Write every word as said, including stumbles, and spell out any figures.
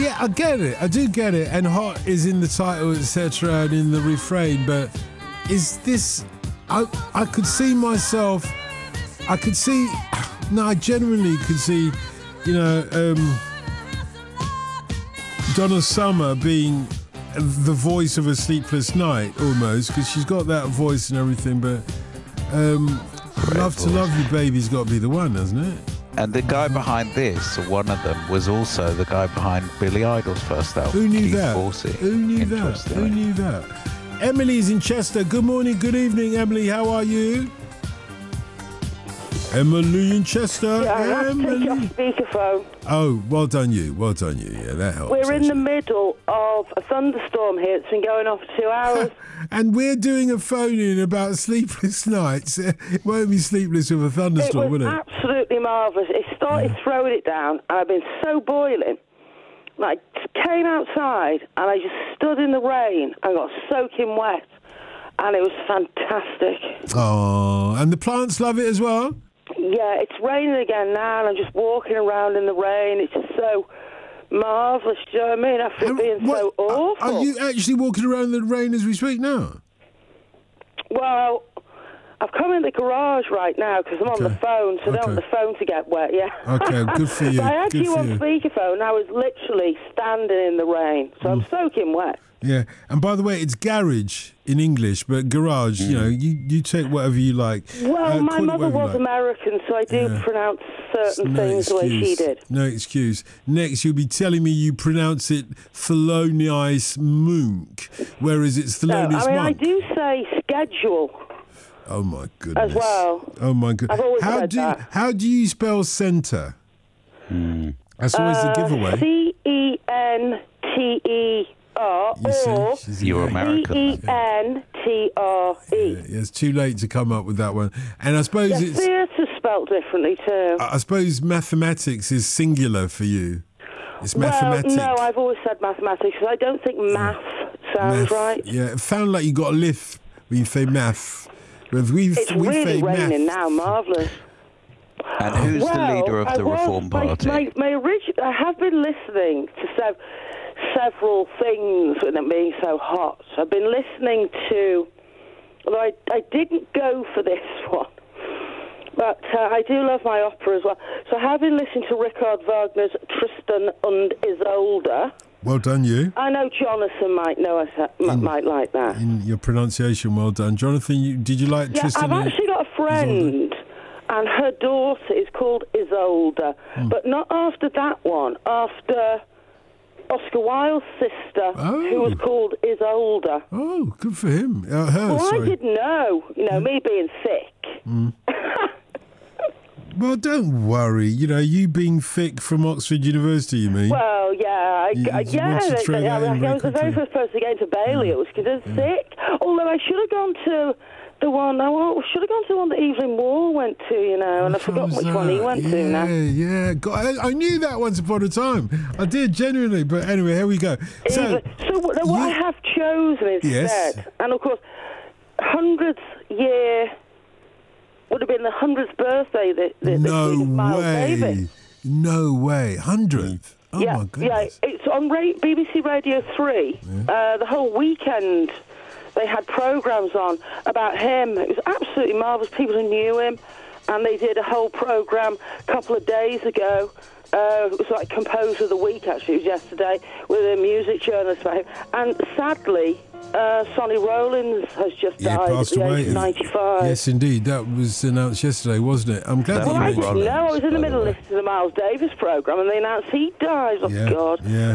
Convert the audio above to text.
get, I get it. I do get it. And hot is in the title, et cetera, and in the refrain. But is this? I I could see myself. I could see. No, I genuinely could see. You know, um, Donna Summer being the voice of A Sleepless Night almost, because she's got that voice and everything. But um, Love to Love You, Baby's got to be the one, hasn't it? And the guy behind this, or one of them, was also the guy behind Billy Idol's first album. Who knew Keith that? Forsey. Who knew that? Who knew that? Emily's in Chester. Good morning, good evening, Emily. How are you? Emily in Chester. Yeah, I have Emily. to take off speakerphone. Oh, well done you. Well done you. Yeah, that helps. We're in actually. the middle of a thunderstorm here. It's been going on for two hours. And we're doing a phone-in about sleepless nights. It won't be sleepless with a thunderstorm, it was will it? absolutely marvellous. It started Yeah. throwing it down, and I've been so boiling. Like, I came outside, and I just stood in the rain and got soaking wet, and it was fantastic. Oh, and the plants love it as well? Yeah, it's raining again now, and I'm just walking around in the rain. It's just so marvellous, do you know what I mean? After it And being what- so awful. Are you actually walking around in the rain as we speak now? Well, I've come in the garage right now because I'm on Okay. the phone, so I don't Okay. want the phone to get wet, yeah. Okay, good for you. But I had Good you for on you. speakerphone, and I was literally standing in the rain, so I'm soaking wet. Yeah, and by the way, it's garage in English, but garage, you know, you, you take whatever you like. Well, Uh, my call it mother whatever you was like. American, so I do Yeah. pronounce certain No things the way she excuse. did. No excuse. Next, you'll be telling me you pronounce it Thelonious Monk, whereas it's No, Thelonious I mean, I Monk. do say schedule Oh my goodness. as well. Oh my goodness. I've always how said do you, that. how do you spell centre? That's always the giveaway. C E N T E R You see, or she's a You're Yankee. American. C E N T R E. Yeah, it's too late to come up with that one. And I suppose Yeah, it's. theatre's spelt differently too. I suppose mathematics is singular for you. It's mathematics. Well, no, I've always said mathematics because I don't think math sounds Math. right. Yeah, it sounds like you got a lisp when you say math. But we, It's we really say raining math. now, marvellous. And who's well, the leader of I the was, Reform my, Party? My, my origin, I have been listening to sev- several things with it being so hot. I've been listening to, although I, I didn't go for this one, but uh, I do love my opera as well. So I have been listening to Richard Wagner's Tristan und Isolde. Well done, you. I know Jonathan might know us, uh, m- might like that. In your pronunciation, well done. Jonathan, you, did you like Yeah, Tristan? I've and- actually got a friend, and her daughter is called Isolde, Hmm. but not after that one, after Oscar Wilde's sister, Oh. who was called Isolde. Oh, good for him. Uh, her, Well, sorry. I didn't know, you know, me being sick. Well, don't worry. You know, you being thick from Oxford University, you mean? Well, yeah, I, You- I, you yeah, want to they- throw they- that I, in I was the very very quickly. first person to get into Bailey. It was considered sick. Although I should have gone to the one, I wa- should have gone to the one that Evelyn Wall went to, you know, and I Which forgot was which one he that? went yeah, to now. Yeah, God, I, I knew that once upon a time. I did, genuinely. But anyway, here we go. So, Even- so what, what I you- have chosen instead, Yes. and of course, hundredth year would have been the hundredth birthday that, that no this week of Miles way. Davis. No way. Hundredth. Oh, yeah, my yeah, goodness. it's on ra- B B C Radio three. Uh, the whole weekend, they had programmes on about him. It was absolutely marvellous. People who knew him, and they did a whole programme a couple of days ago. Uh, it was like Composer of the Week, actually. It was yesterday, with a music journalist about him. And sadly, uh, Sonny Rollins has just Yeah, died at passed the away. age of ninety-five. Yes, indeed. That was announced yesterday, wasn't it? I'm glad That that Well, you I was didn't mentioned know. I was in the by the middle of way. listening to the Miles Davis programme, and they announced he died. Oh, Yeah, God. yeah.